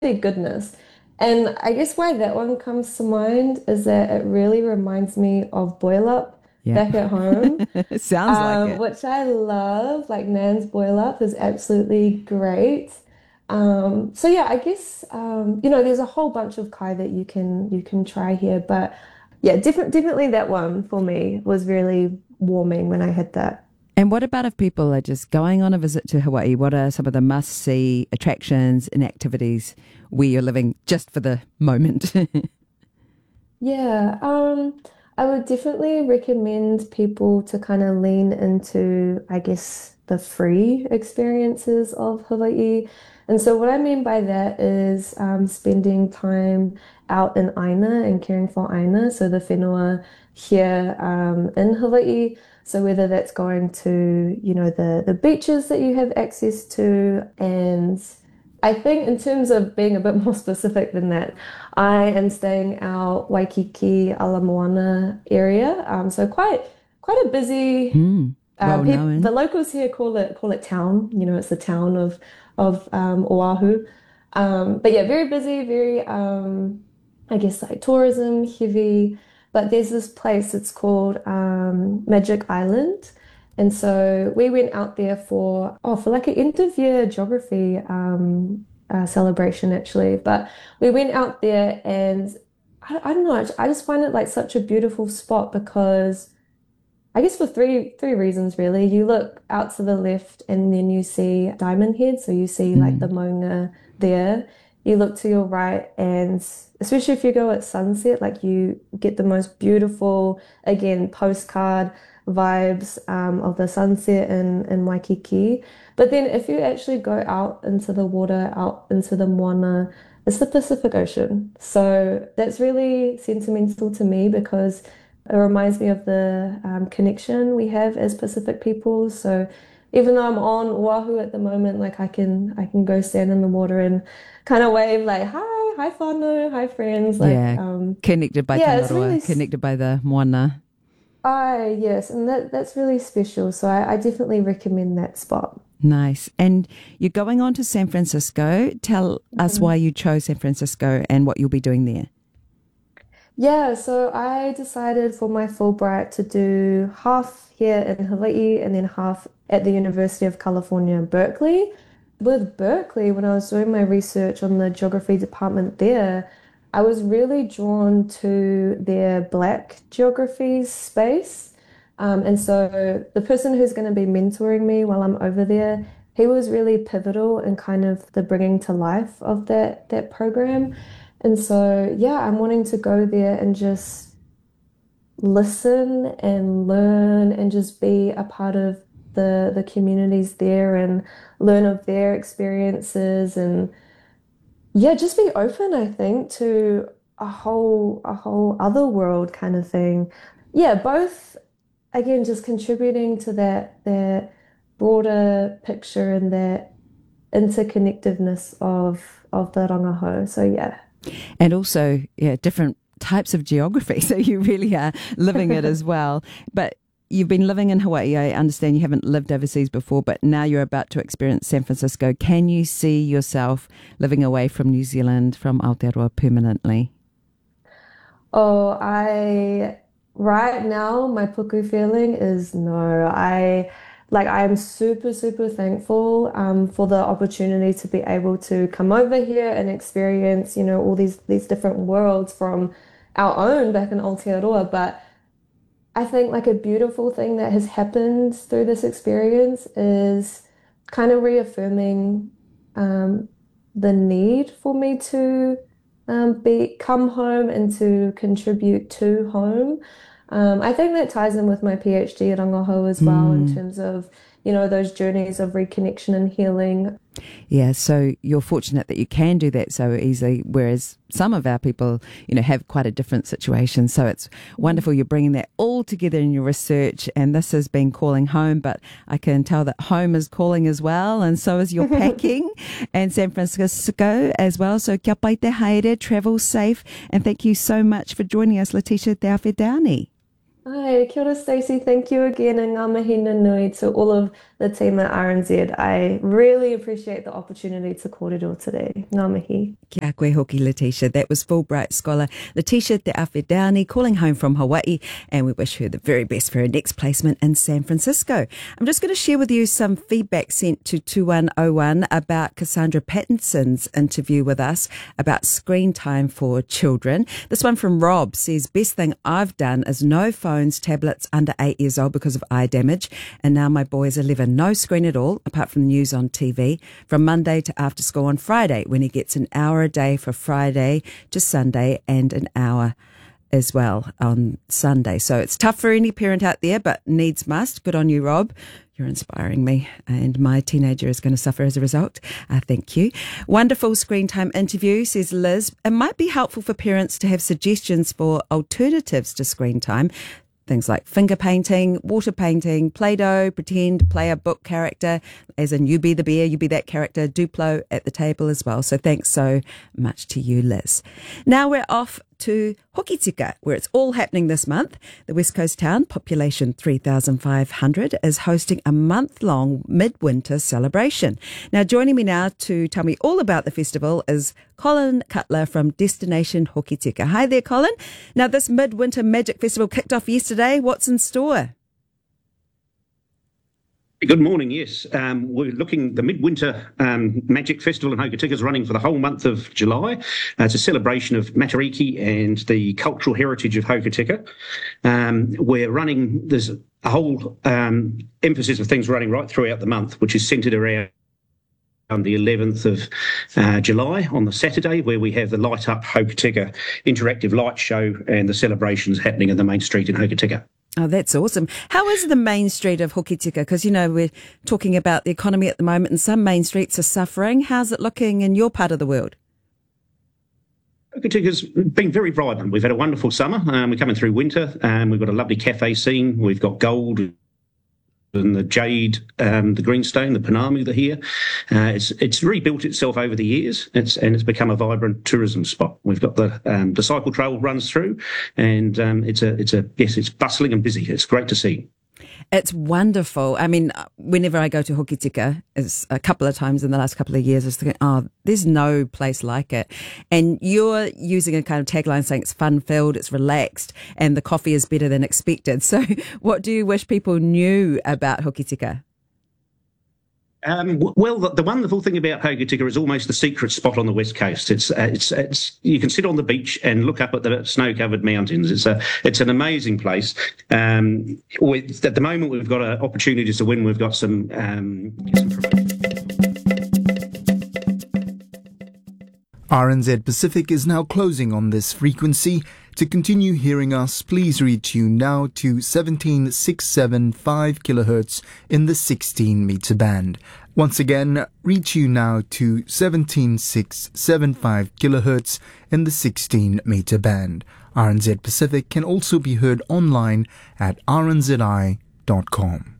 goodness. And I guess why that one comes to mind is that it really reminds me of Boil Up Yeah. back at home, Sounds like it. which I love. Like Nan's Boil Up is absolutely great. So yeah, I guess there's a whole bunch of kai that you can try here, but yeah, definitely that one for me was really warming when I had that. And what about if people are just going on a visit to Hawaii? What are some of the must see attractions and activities where you're living just for the moment? Yeah, I would definitely recommend people to kind of lean into, I guess, the free experiences of Hawaii. And so what I mean by that is spending time out in Aina and caring for Aina, so the whenua here in Hawaii. So whether that's going to, the beaches that you have access to, and I think in terms of being a bit more specific than that, I am staying out Waikiki, Ala Moana area. So quite a busy. Hmm. Well The known. locals here call it town. It's the town of Oahu. But yeah, very busy, very I guess like tourism heavy. But there's this place. It's called Magic Island. And so we went out there for like an end of year geography celebration actually. But we went out there and I don't know, I just find it like such a beautiful spot because I guess for three reasons really. You look out to the left and then you see Diamond Head, so you see like the Mm. Maunga there. You look to your right and especially if you go at sunset, like you get the most beautiful, again, postcard vibes of the sunset in Waikiki. But then if you actually go out into the water, out into the Moana, it's the Pacific Ocean. So that's really sentimental to me because it reminds me of the connection we have as Pacific peoples. So even though I'm on Oahu at the moment, like I can go stand in the water and kind of wave like hi whānau, hi friends. Like Yeah. Connected by yeah, it's really Tangaroa, connected by the moana. yes, and that's really special. So I definitely recommend that spot. Nice. And you're going on to San Francisco. Tell us why Mhm. you chose San Francisco and what you'll be doing there. Yeah, so I decided for my Fulbright to do half here in Hawaii and then half at the University of California, Berkeley. With Berkeley, when I was doing my research on the geography department there, I was really drawn to their Black geography space. And so the person who's going to be mentoring me while I'm over there, he was really pivotal in kind of the bringing to life of that program. And so, yeah, I'm wanting to go there and just listen and learn and just be a part of the communities there and learn of their experiences and yeah, just be open, I think, to a whole other world kind of thing. Yeah, both again just contributing to that broader picture and that interconnectedness of the rangahau. So yeah. And also, yeah, different types of geography. So you really are living it as well. But you've been living in Hawaii. I understand you haven't lived overseas before, but now you're about to experience San Francisco. Can you see yourself living away from New Zealand, from Aotearoa permanently? Oh, I right now my puku feeling is no. I'm super, super thankful for the opportunity to be able to come over here and experience, all these different worlds from our own back in Aotearoa. But I think like a beautiful thing that has happened through this experience is kind of reaffirming um, the need for me to be come home and to contribute to home. I think that ties in with my PhD at Rangaho as well in Mm. terms of, those journeys of reconnection and healing. Yeah, so you're fortunate that you can do that so easily, whereas some of our people, have quite a different situation. So it's wonderful you're bringing that all together in your research, and this has been calling home, but I can tell that home is calling as well, and so is your packing, and San Francisco as well. So kia pai te haere, travel safe, and thank you so much for joining us, Letitia Te Awhidauni. Hi, kia ora Stacey. Thank you again, and ngā mihi nui to all of the team at RNZ. I really appreciate the opportunity to kōrero today. Ngā mihi. Kia koe hoki, Letitia. That was Fulbright scholar Letitia Te Awhidauni calling home from Hawaii, and we wish her the very best for her next placement in San Francisco. I'm just going to share with you some feedback sent to 2101 about Cassandra Pattinson's interview with us about screen time for children. This one from Rob says, best thing I've done is no phones, tablets under 8 years old because of eye damage, and now my boy is 11. No screen at all, apart from the news on TV, from Monday to after school on Friday, when he gets an hour a day for Friday to Sunday and an hour as well on Sunday. So it's tough for any parent out there, but needs must. Good on you, Rob. You're inspiring me, and my teenager is going to suffer as a result. Thank you. Wonderful screen time interview, says Liz. It might be helpful for parents to have suggestions for alternatives to screen time. Things like finger painting, water painting, Play-Doh, pretend, play a book character, as in you be the bear, you be that character, Duplo at the table as well. So thanks so much to you, Liz. Now we're off to Hokitika, where it's all happening this month. The West Coast town, population 3,500, is hosting a month-long midwinter celebration. Now, joining me now to tell me all about the festival is Colin Cutler from Destination Hokitika. Hi there, Colin. Now, this Midwinter Magic Festival kicked off yesterday. What's in store? Good morning. Yes, we're looking. The Midwinter Magic Festival in Hokitika is running for the whole month of July. It's a celebration of Matariki and the cultural heritage of Hokitika. We're running. There's a whole emphasis of things running right throughout the month, which is centred around on the 11th of July on the Saturday, where we have the Light Up Hokitika interactive light show and the celebrations happening in the main street in Hokitika. Oh, that's awesome. How is the main street of Hokitika? Because, you know, we're talking about the economy at the moment and some main streets are suffering. How's it looking in your part of the world? Hokitika's been very vibrant. We've had a wonderful summer. We're coming through winter. We've got a lovely cafe scene. We've got gold and the jade, the greenstone, the panamu that are here. It's rebuilt itself over the years, it's become a vibrant tourism spot. We've got the cycle trail runs through, and it's bustling and busy. It's great to see. It's wonderful. I mean, whenever I go to Hokitika, it's a couple of times in the last couple of years, I was thinking, oh, there's no place like it. And you're using a kind of tagline saying it's fun-filled, it's relaxed, and the coffee is better than expected. So what do you wish people knew about Hokitika? Well, the wonderful thing about Hokitika is almost the secret spot on the west coast. It's you can sit on the beach and look up at the snow-covered mountains. It's an amazing place. At the moment, we've got opportunities to win. We've got some RNZ Pacific is now closing on this frequency. To continue hearing us, please retune now to 17,675 kHz in the 16-meter band. Once again, retune now to 17,675 kHz in the 16-meter band. RNZ Pacific can also be heard online at rnzi.com.